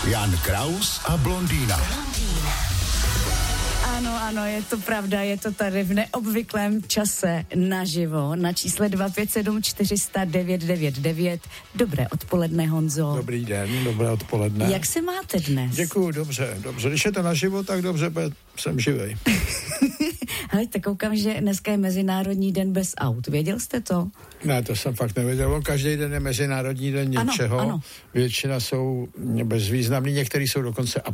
Jan Kraus a blondýna. Ano, je to pravda, je to tady v neobvyklém čase naživo na čísle 257 400 999. Dobré odpoledne, Honzo. Dobrý den, dobré odpoledne. Jak se máte dnes? Děkuju, dobře. Když je to naživo, tak dobře, jsem živej. Hele, tak koukám, že dneska je Mezinárodní den bez aut. Věděl jste to? Ne, to jsem fakt nevěděl. Každý den je Mezinárodní den něčeho. Ano. Většina jsou bezvýznamný, některý jsou dokonce